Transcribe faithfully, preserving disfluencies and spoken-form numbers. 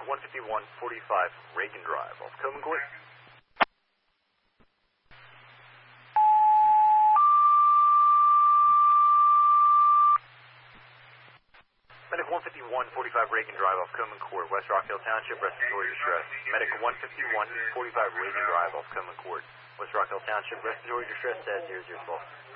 one fifty-one forty-five Reagan Drive off Coleman Court. Medic one fifty-one forty-five Reagan Drive off Coleman Court, West Rockville Township, respiratory distress. Medic one fifty-one forty-five Reagan Drive off Coleman Court, West Rockville Township, respiratory distress, S zero zero twelve.